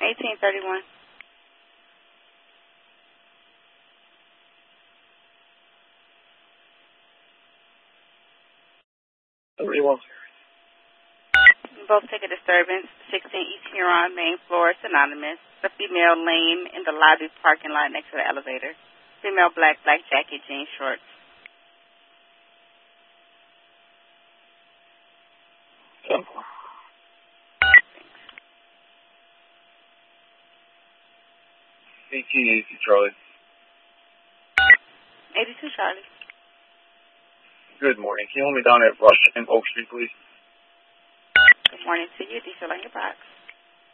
1831. Both take a disturbance. 16 East Huron, main floor, synonymous. The female lame in the lobby parking lot next to the elevator. Female black jacket, jeans, shorts. Okay. 1882 Charlie. 82 Charlie. Good morning. Can you hold me down at Rush and Oak Street, please? Good morning to you. Diesel on your box.